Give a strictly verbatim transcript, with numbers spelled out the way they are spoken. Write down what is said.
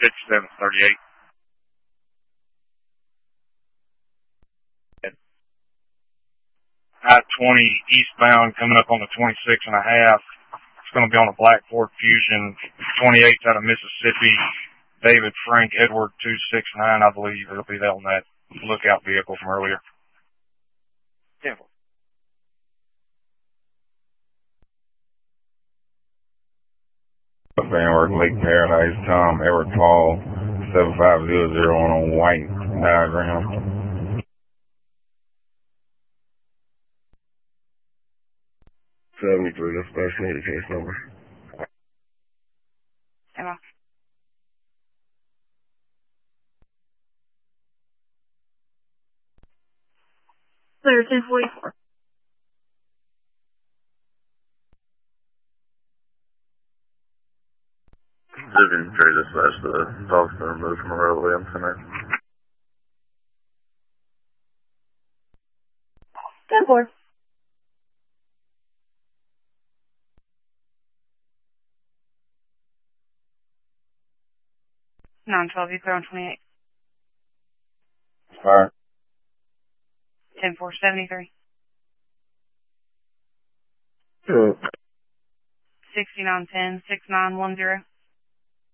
fifty-seven thirty-eight. I twenty eastbound coming up on the twenty-six and a half. It's going to be on a Black Ford Fusion. twenty-eight out of Mississippi. David Frank Edward two six nine, I believe. It'll be that on that lookout vehicle from earlier. Yeah. Fanwork Lake Paradise, Tom Everett Paul, seven five zero zero on a white diagram. seventy-three, that's special need a case number. Emma. Clear ten forty-four. Vivian Trade dispatch, the dog's been removed from the roadway. I'm center. ten four. nine twelve, you clear on twenty-eight. Fire. ten four seventy-three. Sure. sixty-nine ten, six nine one zero.